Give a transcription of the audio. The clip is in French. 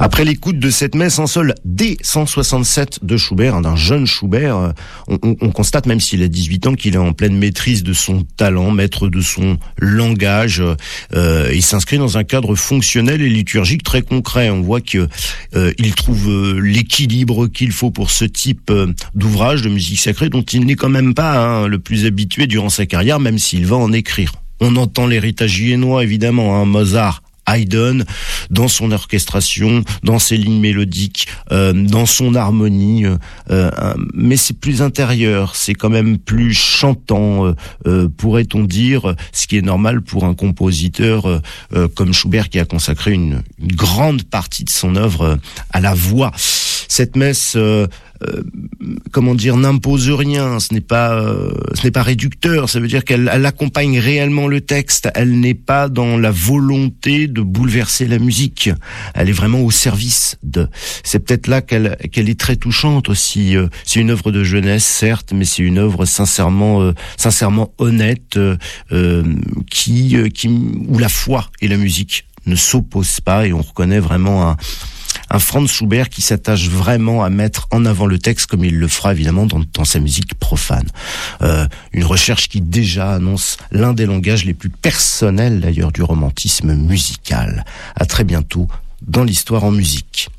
Après l'écoute de cette messe en sol D167 de Schubert, d'un jeune Schubert, on constate, même s'il a 18 ans, qu'il est en pleine maîtrise de son talent, maître de son langage. Il s'inscrit dans un cadre fonctionnel et liturgique très concret. On voit qu'il trouve l'équilibre qu'il faut pour ce type d'ouvrage de musique sacrée dont il n'est quand même pas le plus habitué durant sa carrière, même s'il va en écrire. On entend l'héritage viennois, évidemment, Mozart, Haydn, dans son orchestration, dans ses lignes mélodiques, dans son harmonie, mais c'est plus intérieur, c'est quand même plus chantant, pourrait-on dire, ce qui est normal pour un compositeur comme Schubert qui a consacré une grande partie de son œuvre à la voix. Cette messe n'impose rien, ce n'est pas réducteur, ça veut dire qu'elle accompagne réellement le texte, elle n'est pas dans la volonté de bouleverser la musique, elle est vraiment au service de. C'est peut-être là qu'elle est très touchante aussi. C'est une œuvre de jeunesse, certes, mais c'est une œuvre sincèrement honnête, où la foi et la musique ne s'opposent pas, et on reconnaît vraiment un Franz Schubert qui s'attache vraiment à mettre en avant le texte, comme il le fera évidemment dans sa musique profane. Une recherche qui déjà annonce l'un des langages les plus personnels d'ailleurs du romantisme musical. À très bientôt dans l'Histoire en musique.